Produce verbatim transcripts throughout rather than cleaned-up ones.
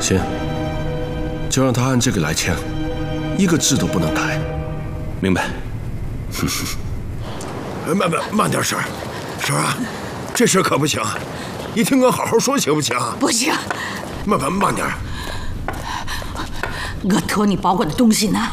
行，就让他按这个来签，一个字都不能改。 明白。 慢慢慢点，婶儿，婶儿啊，这事可不行，你听我好好说行不行？ 不行。 慢慢慢点。 我托你保管的东西呢？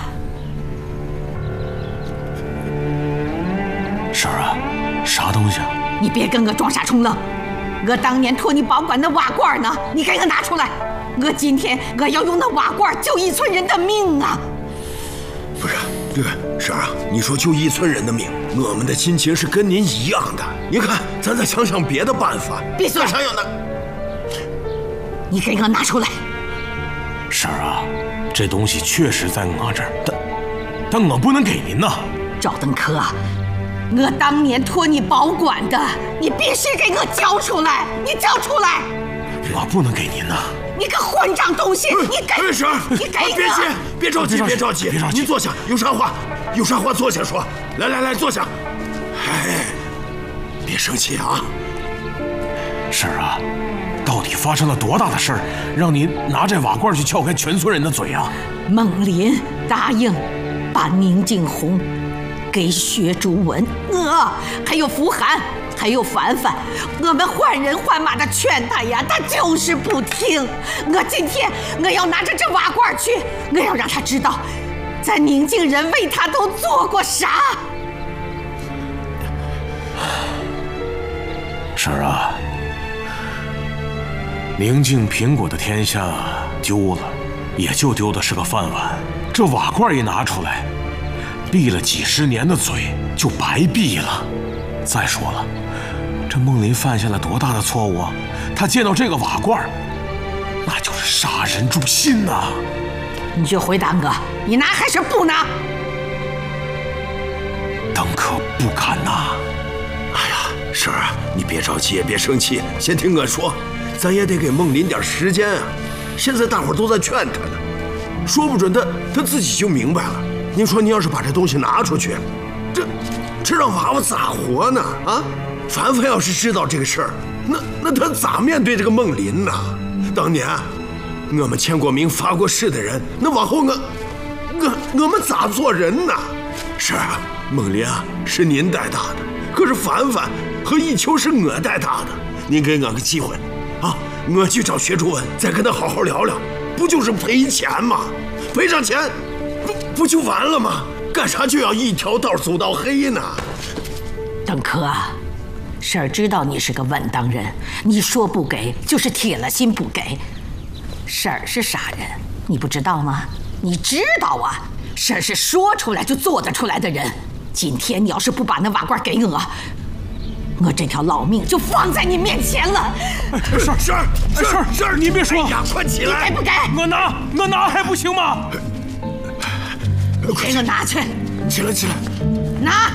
婶儿啊，啥东西啊？ 你别跟我装傻充愣。我当年托你保管的瓦罐呢，你给我拿出来。我今天我要用那瓦罐救一村人的命啊！ 不是，这个婶儿啊，你说救一村人的命，我们的心情是跟您一样的。你看，咱再想想别的办法。 闭嘴！ 想想呢？ 你给我拿出来。 婶儿啊，这东西确实在我这儿，但但我不能给您呐。 赵登科，我当年托你保管的，你必须给我交出来！你交出来！ 我不能给您呐。 你个混账东西！你给婶儿， 你给我！ 别急，别着急，别着急， 别着急， 您坐下，有啥话，有啥话坐下说。来来来，坐下。哎，别生气啊。 婶儿啊，到底发生了多大的事儿，让您拿这瓦罐去撬开全村人的嘴啊？ 孟林答应把宁静红给薛竹文，我还有福涵。还有凡凡，我们换人换马的劝他呀，他就是不听。我今天我要拿着这瓦罐去，我要让他知道，咱宁静人为他都做过啥。 婶儿啊，宁静苹果的天下丢了，也就丢的是个饭碗。这瓦罐一拿出来，闭了几十年的嘴就白闭了。再说了，这孟林犯下了多大的错误啊！他见到这个瓦罐，那就是杀人诛心呐！ 你就回答我，你拿还是不拿？ 登科不敢拿。 哎呀，婶儿啊，你别着急，也别生气，先听我说，咱也得给孟林点时间啊。现在大伙儿都在劝他呢，说不准他他自己就明白了。您说，您要是把这东西拿出去，这。这让娃娃咋活呢？啊，凡凡要是知道这个事儿，那那他咋面对这个孟林呢？当年我们签过名、发过誓的人，那往后我我我们咋做人呢？是啊，孟林啊是您带大的，可是凡凡和一秋是我带大的。您给我个机会啊，我去找薛竹文，再跟他好好聊聊，不就是赔钱吗？赔上钱，不不就完了吗？干啥就要一条道走到黑呢？ 登科，婶儿知道你是个稳当人，你说不给就是铁了心不给。婶儿是啥人，你不知道吗？你知道啊，婶儿是说出来就做得出来的人。今天你要是不把那瓦罐给我，我这条老命就放在你面前了。 婶儿，婶儿，婶儿，婶儿，你别说， 哎呀，快起来！ 你给不给？ 我拿，我拿还不行吗？ 给我拿去！ 起来，起来！ 拿！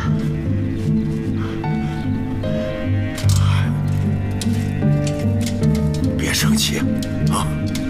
别生气啊！